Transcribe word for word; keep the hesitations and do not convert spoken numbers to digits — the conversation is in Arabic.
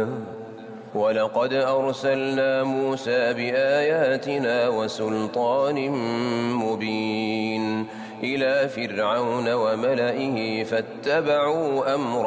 ولقد أرسلنا موسى بآياتنا وسلطان مبين إلى فرعون وملئه فاتبعوا أمر